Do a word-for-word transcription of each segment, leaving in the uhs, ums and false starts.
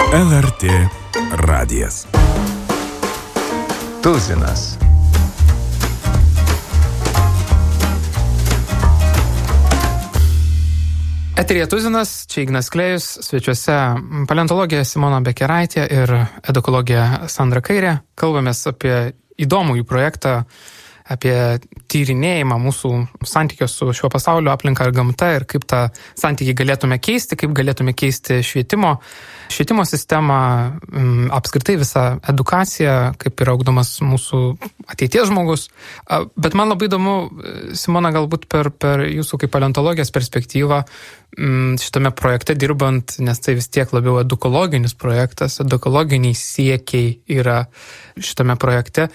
L R T radijas. Tuzinas. Eterija Tuzinas, čia Ignas Klėjus, svečiuose paleontologė Simona Bekeraitė ir edukologė Sandra Kairė. Kalbamės apie įdomų jų projektą, apie tyrinėjimą mūsų santykio su šiuo pasauliu, aplinka ir gamta ir kaip tą santykį galėtume keisti, kaip galėtume keisti švietimo, švietimo sistemą, apskritai visą edukaciją, kaip yra ugdomas mūsų ateities žmogus. Bet man labai įdomu, Simona, galbūt per, per jūsų kaip paleontologijos perspektyvą šitame projekte dirbant, nes tai vis tiek labiau edukologinis projektas, edukologiniai siekiai yra šitame projekte.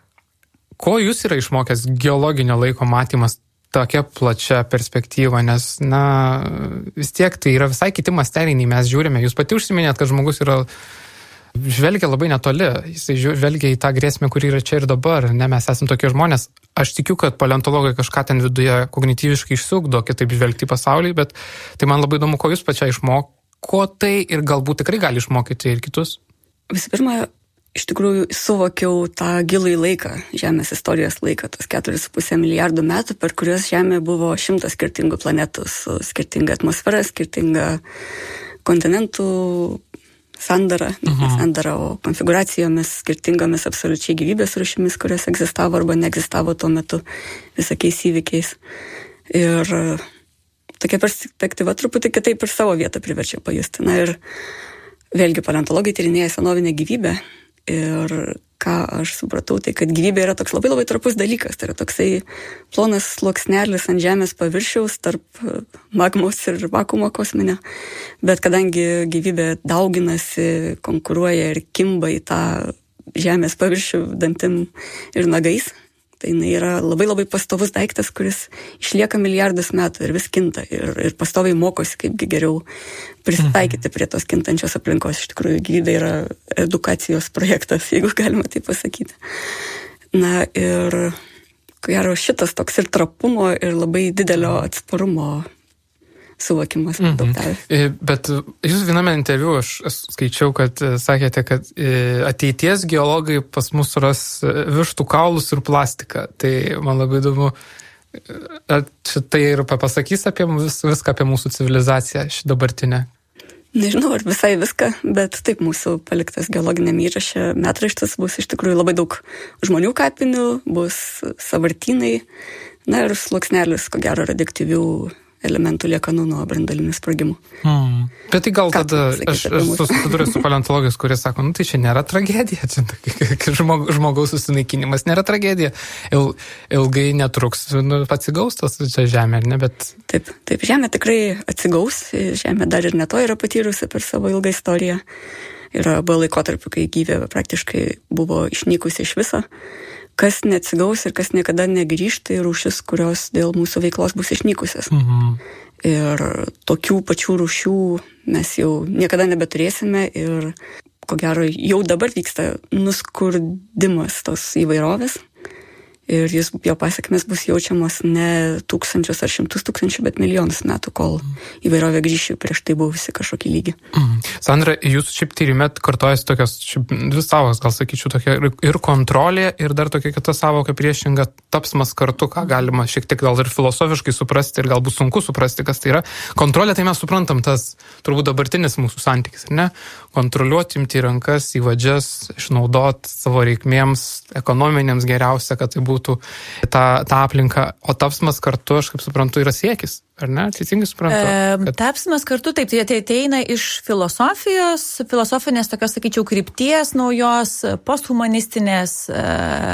Ko jūs yra išmokęs geologinio laiko matymas tokia plačia perspektyva, nes, na, vis tiek tai yra visai kiti masteliai, nei mes žiūrime. Jūs pati užsiminėt, kad žmogus yra, žvelgia labai netoli, jis žvelgia į tą grėsmę, kuri yra čia ir dabar, ne, mes esame tokie žmonės. Aš tikiu, kad paleontologai kažką ten viduje kognityviškai išsiugdo, kitaip žvelgti į pasaulį, bet tai man labai įdomu, ko jūs pačia išmoko tai ir galbūt tikrai gali išmokyti ir kitus. Visų pirma, iš tikrųjų suvokiau tą gilųjį laiką, Žemės istorijos laiką, tos keturis su pusė milijardų metų, per kuriuos Žemė buvo šimtas skirtingų planetų su skirtinga atmosfera, skirtinga kontinentų sandara, ne sandara, o konfiguracijomis, skirtingomis absoliučiai gyvybės rūšimis, kurios egzistavo arba neegzistavo tuo metu visokiais įvykiais. Ir tokia perspektyva truputį kitaip ir savo vietą priverčia pajusti. Na ir vėlgi paleontologai tyrinėja senovinę gyvybę. Ir ką aš supratau, tai kad gyvybė yra toks labai labai trapus dalykas. Tai yra toksai plonas sluoksnelis ant Žemės paviršiaus tarp magmos ir vakuumo kosminio. Bet kadangi gyvybė dauginasi, konkuruoja ir kimba į tą Žemės paviršių dantim ir nagais, tai jinai yra labai labai pastovus daiktas, kuris išlieka milijardus metų ir vis kinta ir, ir pastoviai mokosi, kaipgi geriau prisitaikyti prie tos kintančios aplinkos. Iš tikrųjų, gyvybė yra edukacijos projektas, jeigu galima tai pasakyti. Na ir, ko gero, šitas toks ir trapumo, ir labai didelio atsparumo suvokimas. Mm-hmm. Bet jūs viename interviu aš skaičiau, kad sakėte, kad ateities geologai pas mus ras vištų kaulus ir plastiką. Tai man labai įdomu, ar šitai ir pasakys apie vis, viską apie mūsų civilizaciją, šį dabartinę? Nežinau, ar visai viską, bet taip mūsų paliktas geologiniam įraše metraštis bus iš tikrųjų labai daug žmonių kapinių, bus sąvartynai, na ir sluoksnelis, ko gero, radioaktyvių elementų liekanų nuo branduolinių sprogimų. Hmm. Bet tai gal Ką tada, aš, aš susiduriu su paleontologais, kurie sako, nu tai čia nėra tragedija, čia žmog, žmogaus susinaikinimas nėra tragedija, Il, ilgai netruks, nu, atsigaus tas čia Žemė, ar ne, bet... Taip, taip, Žemė tikrai atsigaus, Žemė dar ir ne to yra patyrusi per savo ilgą istoriją. Yra buvo laikotarpių, kai gyvybė praktiškai buvo išnykusi iš viso. Kas neatsigaus ir kas niekada negrįš, tai rūšis, kurios dėl mūsų veiklos bus išnykusios. Mhm. Ir tokių pačių rūšių mes jau niekada nebeturėsime ir, ko gero, jau dabar vyksta nuskurdimas tos įvairovės. Ir jis, jo pasiekmes bus jaučiamos ne tūkstančius ar šimtus tūkstančių, bet milijonus metų, kol įvairovė grįšiu prieš tai buvusi kažkokį lygį. Mm. Sandra, jūs šiaip tyrime kartojasi tokios šiaip, dvi savos, gal sakyčiau, tokia ir kontrolė, ir dar tokia kita savoka priešinga tapsmas kartu, ką galima šiek tiek gal ir filosofiškai suprasti, ir galbūt sunku suprasti, kas tai yra. Kontrolė, tai mes suprantam tas turbūt dabartinis mūsų santykis, ar ne? Kontroliuoti, imti rankas, į vadžias, išnaudoti savo reikmėms, ekonominėms geriausia, kad tai būtų tą, tą aplinką. O tapsmas kartu, aš kaip suprantu, yra siekis. Ar ne? Teisingai suprantu? Kad... E, tapsmas kartu, taip, tai ateina iš filosofijos, filosofinės tokios, sakyčiau, krypties naujos, posthumanistinės, e,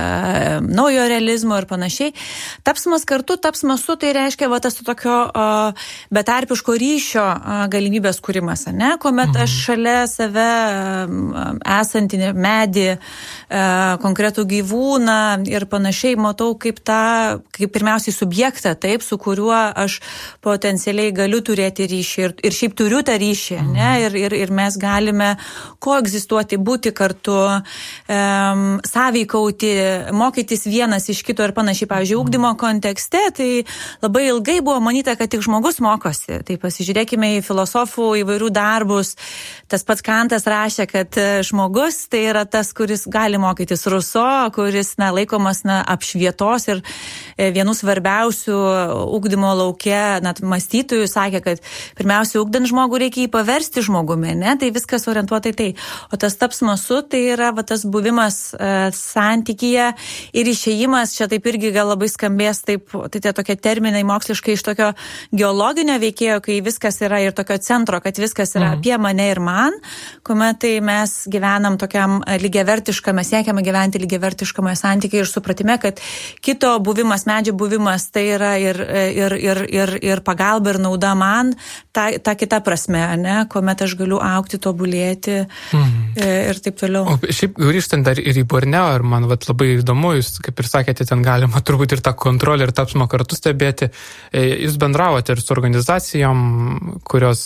naujo realizmo ir panašiai. Tapsmas kartu, tapsmas su, tai reiškia va, tas tokio e, betarpiško ryšio e, galimybės kūrimas, ne? Kuomet mhm. aš šalia save e, esantį medį, e, konkretų gyvūną ir panašiai matau kaip tą, kaip pirmiausiai subjektą, taip, su kuriuo aš potencialiai galiu turėti ryšį ir, ir šiaip turiu tą ryšį, mm. ne, ir, ir, ir mes galime koegzistuoti, būti kartu, um, sąveikauti, mokytis vienas iš kito ir panašiai. Pavyzdžiui, ugdymo kontekste, tai labai ilgai buvo manyta, kad tik žmogus mokosi. Tai pasižiūrėkime į filosofų įvairių darbus. Tas pats Kantas rašė, kad žmogus tai yra tas, kuris gali mokytis. Ruso, kuris na, laikomas na, apšvietos ir vienų svarbiausių ugdymo lauke net mąstytojų sakė, kad pirmiausia, ugdant žmogų reikia jį paversti žmogumi, ne? Tai viskas orientuota į tai. O tas tapsmasu tai yra va, tas buvimas e, santykyje ir išėjimas, čia taip irgi gal labai skambės, taip, tai tie tokie terminai moksliškai iš tokio geologinio veikėjo, kai viskas yra ir tokio centro, kad viskas yra mhm. apie mane ir man, kuomet tai mes gyvenam tokiam lygiavertiškame, siekiame gyventi lygiavertiškame santykiai ir supratime, kad kito buvimas, medžio buvimas, tai yra ir, ir, ir, ir, ir pagalba ir nauda man, ta, ta kita prasme, ne, kuomet aš galiu augti, tobulėti mhm. ir taip toliau. O šiaip grįžtant dar ir į Borneo, ir man vat, labai įdomu, jūs, kaip ir sakėte, ten galima turbūt ir tą kontrolę ir tapsmą kartu stebėti. Jūs bendravote ir su organizacijom, kurios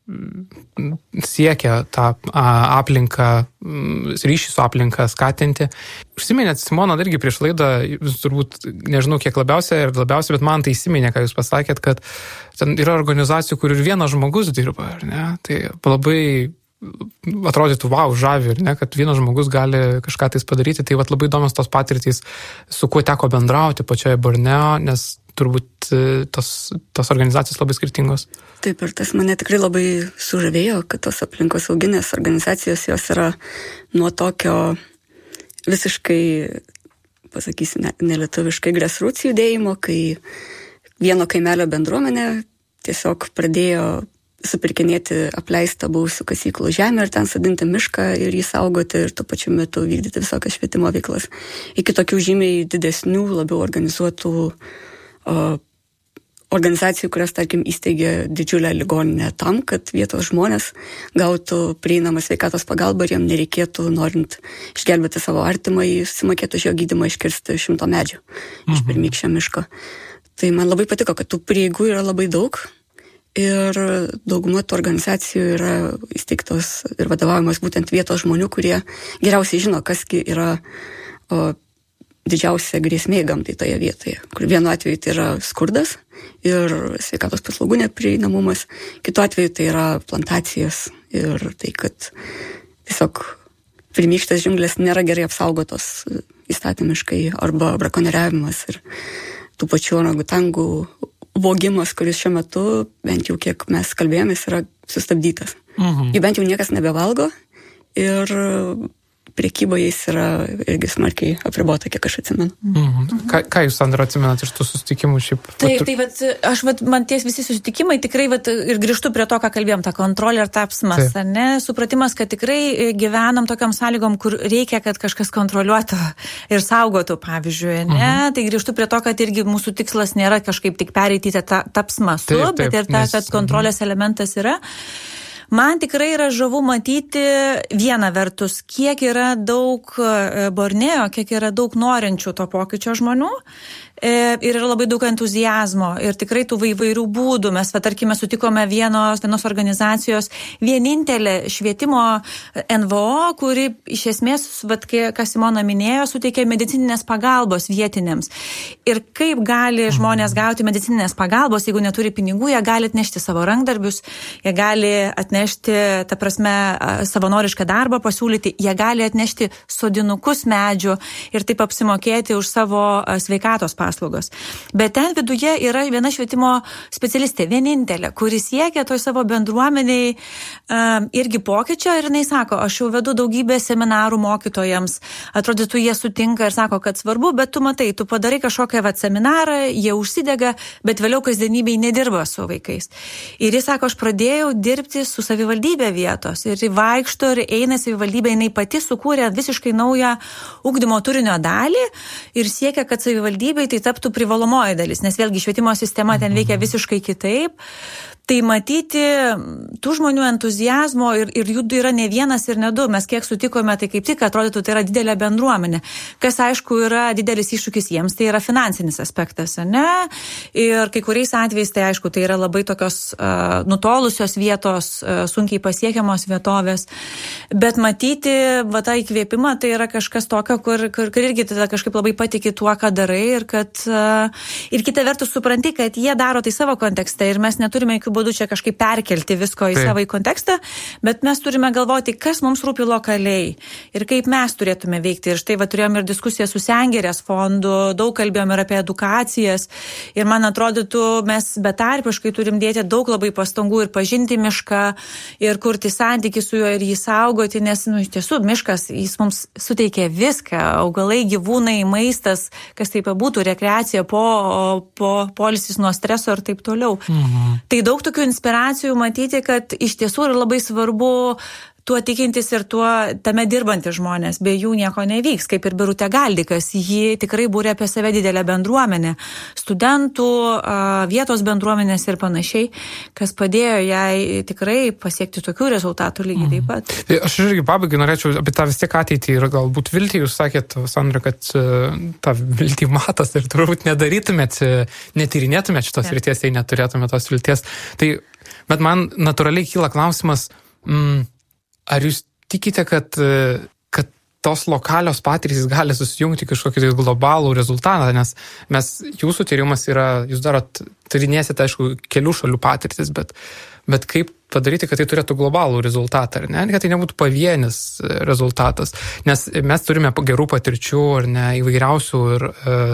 siekia tą aplinką, ryšį su aplinka skatinti. Užsiminėt, Simona, irgi prieš laidą, jūs turbūt, nežinau, kiek labiausiai ir labiausiai, bet man tai įsiminė, ką jūs pasakėt, kad ten yra organizacijų, kur ir vienas žmogus dirba, ar ne? Tai labai atrodytų, wow, žavi, ir ne, kad vienas žmogus gali kažką tais padaryti. Tai vat labai įdomios tos patirtys, su kuo teko bendrauti pačioje Borneo, nes turbūt tos, tos organizacijos labai skirtingos. Taip, ir tas mane tikrai labai sužavėjo, kad tos aplinkos sauginės organizacijos, jos yra nuo tokio visiškai, pasakysiu, ne, nelietuviškai grassroots judėjimo, kai vieno kaimelio bendruomenė tiesiog pradėjo supirkinėti apleistą buvusių kasyklų žemę ir ten sadinti mišką ir jį saugoti ir tuo pačiu metu vykdyti visokias švietimo veiklas. Iki tokių žymiai didesnių, labiau organizuotų o, organizacijų, kurios, tarkim, įsteigė didžiulę ligoninę tam, kad vietos žmonės gautų prieinamą sveikatos pagalbą ir jiem nereikėtų, norint išgelbėti savo artimą, susimokėtų už jo gydymą iškirsti šimto medžių mhm. iš pirmykščio miško. Tai man labai patiko, kad tų prieigų yra labai daug. Ir dauguma tų organizacijų yra įsteigtos ir vadovavimas būtent vietos žmonių, kurie geriausiai žino, kasgi yra o, didžiausia grėsmė gamtai toje vietoje. Kur vienu atveju tai yra skurdas ir sveikatos paslaugų neprieinamumas, kitu atveju tai yra plantacijos ir tai, kad tiesiog pirmykštės džiunglės nėra gerai apsaugotos įstatymiškai arba brakonieriavimas ir tų pačių orangutangų vogimas, kuris šiuo metu, bent jau kiek mes kalbėjomės, yra sustabdytas. Mhm. Jų bent jau niekas nebevalgo ir prekyba jais yra irgi smarkiai apribota, kiek aš atsimenu. Mhm. Ką, ką jūs, Sandra, atsimenat iš tų susitikimų šiaip? Taip, tai vat, aš vat, man ties visi susitikimai tikrai vat, ir grįžtu prie to, ką kalbėjom, tą kontrolę ir tapsmas, ne, supratimas, kad tikrai gyvenam tokiam sąlygom, kur reikia, kad kažkas kontroliuotų ir saugotų, pavyzdžiui, ne, mhm. tai grįžtu prie to, kad irgi mūsų tikslas nėra kažkaip tik pereiti tą tapsmasų, taip, taip, bet ir ta, nes... kad kontrolės elementas yra. Man tikrai yra žavu matyti vieną vertus, kiek yra daug Borneo, kiek yra daug norinčių to pokyčio žmonių ir yra labai daug entuziazmo ir tikrai tų įvairių būdų. Mes, va, tarkime, sutikome vienos, vienos organizacijos vienintelė švietimo N V O, kuri iš esmės, va, ką Simona minėjo, suteikė medicininės pagalbos vietinėms. Ir kaip gali žmonės gauti medicininės pagalbos, jeigu neturi pinigų, jie gali atnešti savo rankdarbius, jie gali atnešti, ta prasme, savanorišką darbą pasiūlyti, jie gali atnešti sodinukus medžių ir taip apsimokėti už savo sveikatos paslaugos. Bet ten viduje yra viena švietimo specialistė, vienintelė, kuri siekia toj savo bendruomeniai uh, irgi pokyčio ir jinai sako, aš jau vedu daugybę seminarų mokytojams, atrodytų jie sutinka ir sako, kad svarbu, bet tu matai, tu padarai kažkokią vat, seminarą, jie užsidega, bet vėliau kasdienybėj nedirba su vaikais. Ir jis sako, aš pradėjau dirbti su savivaldybė vietos ir vaikšto ir eina savivaldybė, jinai pati sukūrė visiškai naują ugdymo turinio dalį ir siekia, kad savivaldybė tai taptų privalomoji dalis, nes vėlgi švietimo sistema ten veikia visiškai kitaip. Tai matyti tų žmonių entuziazmo ir, ir jų yra ne vienas ir ne du. Mes kiek sutikome, tai kaip tik atrodytų, tai yra didelė bendruomenė. Kas aišku yra didelis iššūkis jiems, tai yra finansinis aspektas, ne? Ir kai kuriais atvejais, tai aišku, tai yra labai tokios uh, nutolusios vietos, uh, sunkiai pasiekiamos vietovės. Bet matyti, va, tą įkvėpimą, tai yra kažkas tokio, kur, kur, kur irgi tada kažkaip labai patiki tuo, ką darai. Ir, kad, uh, ir kita vertus supranti, kad jie daro tai savo kontekste ir mes neturime jokių būdų čia kažkaip perkelti visko į Taip. savo kontekstą, bet mes turime galvoti, kas mums rūpi lokaliai ir kaip mes turėtume veikti. Ir štai va, turėjom ir diskusiją su Sengirės fondu, daug kalbėjom ir apie edukacijas ir man atrodytų, mes betarpiškai turim dėti daug labai pastangų ir pažinti mišką ir kurti santykį su juo ir jį saugoti, nes, nu, iš tiesų, miškas, jis mums suteikia viską, augalai, gyvūnai, maistas, kas taip būtų, rekreacija, po, po poilsis nuo streso ir taip toliau. Mhm. Tai daug tokių inspiracijų matyti, kad iš tiesų yra labai svarbu tuo tikintis ir tuo tame dirbantys žmonės. Be jų nieko nevyks, kaip ir Birutė Galdikas. Ji tikrai būrė apie save didelę bendruomenę. Studentų, vietos bendruomenės ir panašiai, kas padėjo jai tikrai pasiekti tokių rezultatų lygiai taip pat. Tai aš irgi pabaigai norėčiau apie tą vis tiek ateitį ir galbūt viltį. Jūs sakėt, Sandra, kad tą viltį matas ir turbūt nedarytumėt, netyrinėtumėt šitos ryties, jei neturėtumėt tos vilties. Tai, bet man natūraliai kyla klausimas, mm, ar jūs tikite, kad, kad tos lokalios patirtys gali susijungti kažkokį globalų rezultatą, nes mes, jūsų tyrimas yra, jūs darot, tyrinėsite, aišku, kelių šalių patirtis, bet, bet kaip padaryti, kad tai turėtų globalų rezultatą, ar ne, kad tai nebūtų pavienis rezultatas, nes mes turime gerų patirčių, ar ne, įvairiausių ir,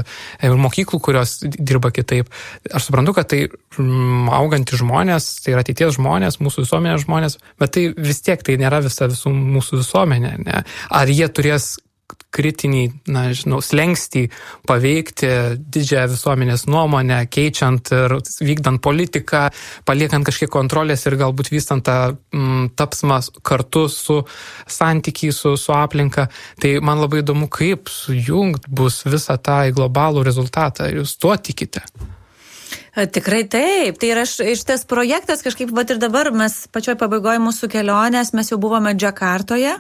ir mokyklų, kurios dirba kitaip. Aš suprantu, kad tai augantys žmonės, tai yra ateities žmonės, mūsų visuomenės žmonės, bet tai vis tiek tai nėra visa visų mūsų visuomenė, ne? Ar jie turės kritinį, na, žinau, slengstį paveikti didžiąją visuomenės nuomonę, keičiant ir vykdant politiką, paliekant kažkiek kontrolės ir galbūt vystant tą mm, tapsmą kartu su santykiai su, su aplinka. Tai man labai įdomu, kaip sujungt bus visą tą į globalų rezultatą. Jūs tuo tikite? Tikrai taip. Tai yra šitas projektas kažkaip, vat ir dabar mes pačioj pabaigoje mūsų kelionės, mes jau buvome Džakartoje.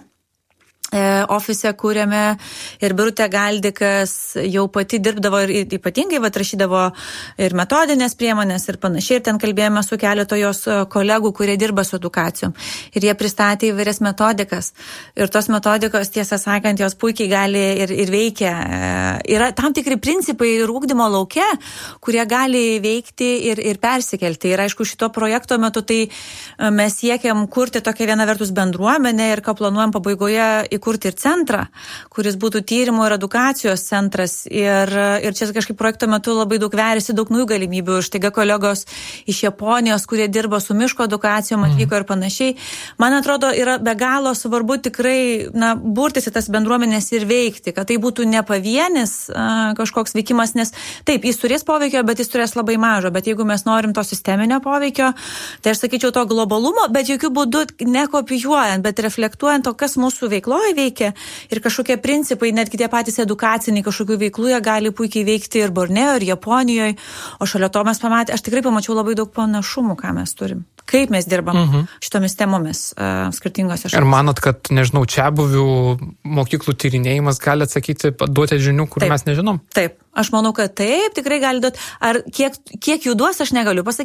Ofise kūrėme ir Birutė Galdikas jau pati dirbdavo ir ypatingai vat, rašydavo ir metodinės priemonės ir panašiai. Ir ten kalbėjome su keleto jos kolegų, kurie dirba su edukacijom. Ir jie pristatė įvairias metodikas. Ir tos metodikos, tiesą sakant, jos puikiai gali ir, ir veikia. Yra tam tikri principai ir ugdymo lauke, kurie gali veikti ir, ir persikelti. Ir aišku, šito projekto metu tai mes siekiam kurti tokią vieną vertus bendruomenę ir ką planuojam pabaigoje įkurti ir centrą, kuris būtų tyrimo ir edukacijos centras. Ir, ir čia kažkaip projekto metu labai daug verėsi, daug naujų galimybių. Štaiga kolegos iš Japonijos, kurie dirba su miško edukacijom, atvyko ir panašiai. Man atrodo, yra be galo svarbu tikrai, na, burtis į tas bendruomenės ir veikti, kad tai būtų ne pavienis a, kažkoks veikimas, nes taip, jis turės poveikio, bet jis turės labai mažo. Bet jeigu mes norim to sisteminio poveikio, tai aš sakyčiau to globalumo, bet jokių būdų nekopijuojant, bet reflektuojant to, kas mūsų veikloje veikia ir kažkokie principai, netgi tie patys edukaciniai kažkokių veiklų, jie gali puikiai veikti ir Borneo, ir Japonijoje, o šalia to mes pamatė, aš tikrai pamačiau labai daug panašumų, ką mes turim. Kaip mes dirbam uh-huh. šitomis temomis uh, skirtingose šalyse. Ir manot, kad, nežinau, čia buvių mokyklų tyrinėjimas gali atsakyti, duoti žinių, kur taip, mes nežinom? Taip, aš manau, kad taip, tikrai gali duoti. Ar kiek, kiek jų duos, aš negaliu pasakyti.